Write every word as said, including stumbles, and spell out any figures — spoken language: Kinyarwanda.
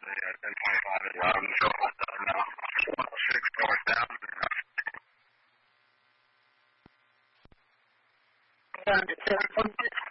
yeah, ten twenty-five is loud and so uh, now one oh six northbound. Down to seven point six.